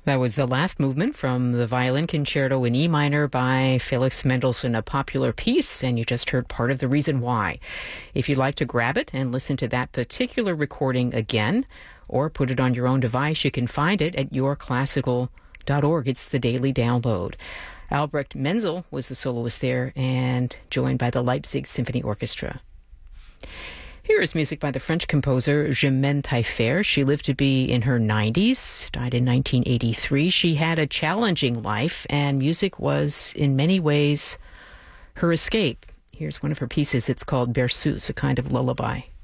That was the last movement from the Violin Concerto in E minor by Felix Mendelssohn, a popular piece, and you just heard part of the reason why. If you'd like to grab it and listen to that particular recording again, or put it on your own device, you can find it at yourclassical.org. It's the daily download. Albrecht Menzel was the soloist there, and joined by the Leipzig Symphony Orchestra. Here is music by the French composer Germaine Taillefer. She lived to be in her 90s, died in 1983. She had a challenging life, and music was, in many ways, her escape. Here's one of her pieces. It's called Berceuse, a kind of lullaby.